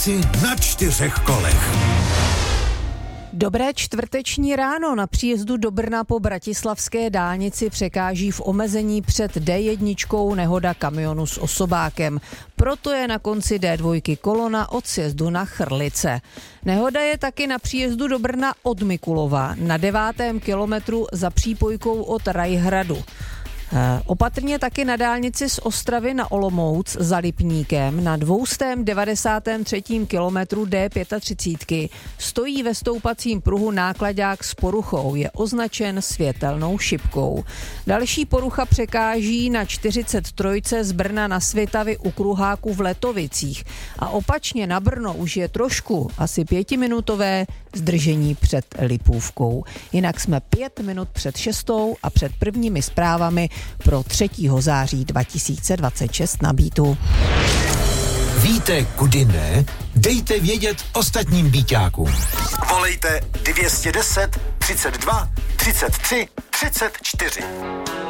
práci na 4 kolech. Dobré čtvrteční ráno. Na příjezdu do Brna po bratislavské dálnici překáží v omezení před D1 nehoda kamionu s osobákem. Proto je na konci D2 kolona od sjezdu na Chrlice. Nehoda je taky na příjezdu do Brna od Mikulova na 9. kilometru za přípojkou od Rajhradu. Opatrně taky na dálnici z Ostravy na Olomouc za Lipníkem na 293. kilometru D35 stojí ve stoupacím pruhu náklaďák s poruchou, je označen světelnou šipkou. Další porucha překáží na 43 z Brna na Svitavy u kruháku v Letovicích a opačně na Brno už je trošku, asi 5minutové zdržení před Lipůvkou. Jinak jsme 5 minut před 6 a před prvními zprávami pro 3. září 2026 na Beatu. Víte, kudy ne? Dejte vědět ostatním Bíťákům. Volejte 210 32 33 34.